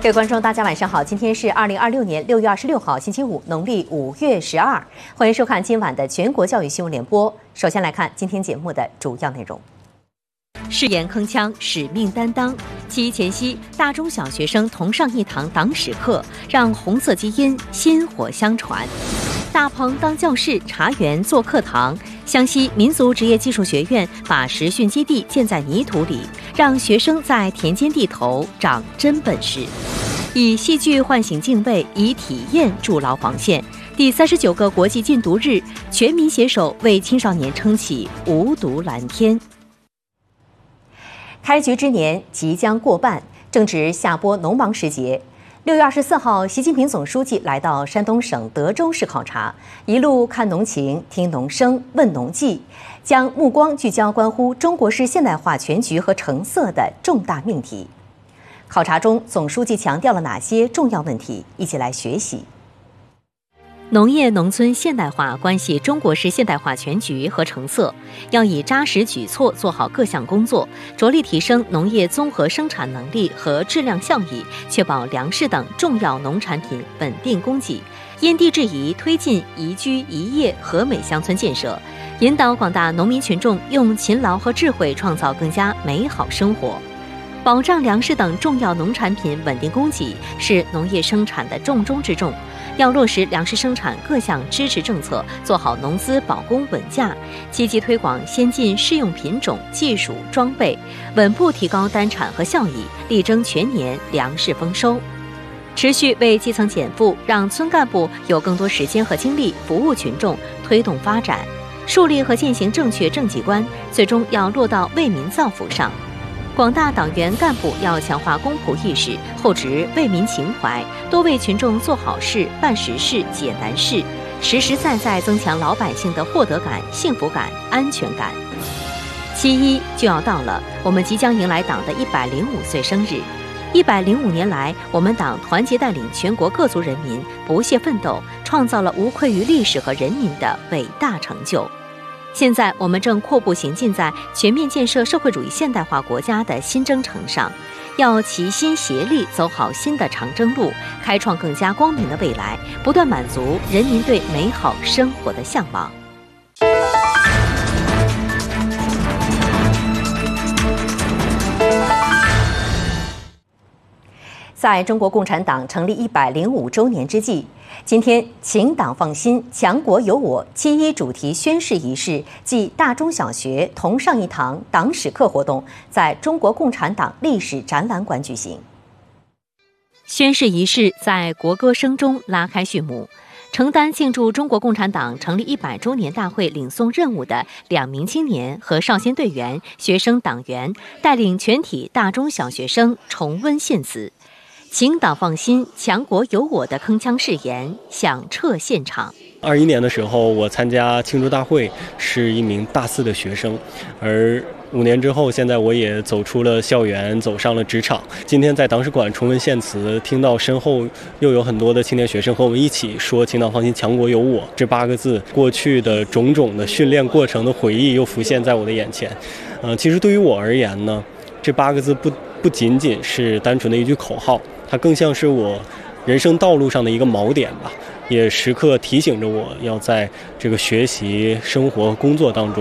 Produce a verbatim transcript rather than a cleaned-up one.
各位观众，大家晚上好！今天是二零二六年六月二十六号，星期五，农历五月十二。欢迎收看今晚的全国教育新闻联播。首先来看今天节目的主要内容：誓言铿锵，使命担当。七一前夕，大中小学生同上一堂党史课，让红色基因薪火相传。大棚当教室，茶园做课堂。湘西民族职业技术学院把实训基地建在泥土里，让学生在田间地头长真本事。以戏剧唤醒敬畏，以体验筑牢防线。第三十九个国际禁毒日，全民携手为青少年撑起无毒蓝天。开局之年即将过半，正值夏播农忙时节。六月二十四号，习近平总书记来到山东省德州市考察，一路看农情、听农声、问农技，将目光聚焦关乎中国式现代化全局和成色的重大命题。考察中，总书记强调了哪些重要问题？一起来学习。农业农村现代化关系中国式现代化全局和成色，要以扎实举措做好各项工作，着力提升农业综合生产能力和质量效益，确保粮食等重要农产品稳定供给，因地制宜推进宜居宜业和美乡村建设，引导广大农民群众用勤劳和智慧创造更加美好生活。保障粮食等重要农产品稳定供给是农业生产的重中之重。要落实粮食生产各项支持政策，做好农资保供稳价，积极推广先进适用品种、技术、装备，稳步提高单产和效益，力争全年粮食丰收。持续为基层减负，让村干部有更多时间和精力服务群众，推动发展，树立和践行正确政绩观，最终要落到为民造福上。广大党员干部要强化公仆意识，厚植为民情怀，多为群众做好事、办实事、解难事，实实在在增强老百姓的获得感、幸福感、安全感。七一就要到了，我们即将迎来党的一百零五岁生日。一百零五年来，我们党团结带领全国各族人民不懈奋斗，创造了无愧于历史和人民的伟大成就。现在我们正阔步行进在全面建设社会主义现代化国家的新征程上，要齐心协力走好新的长征路，开创更加光明的未来，不断满足人民对美好生活的向往。在中国共产党成立一百零五周年之际，今天请党放心，强国有我七一主题宣誓仪式暨大中小学同上一堂党史课活动在中国共产党历史展览馆举行。宣誓仪式在国歌声中拉开序幕。承担庆祝中国共产党成立一百周年大会领送任务的两名青年和少先队员、学生党员，带领全体大中小学生重温献词。请党放心，强国有我的铿锵誓言响彻现场。 二一年的时候，我参加庆祝大会是一名大四的学生，而五年之后，现在我也走出了校园，走上了职场。今天在党史馆重温献词，听到身后又有很多的青年学生和我们一起说"请党放心，强国有我"这八个字，过去的种种的训练过程的回忆又浮现在我的眼前。呃，其实对于我而言呢，这八个字不不仅仅是单纯的一句口号，它更像是我人生道路上的一个锚点吧，也时刻提醒着我要在这个学习、生活、工作当中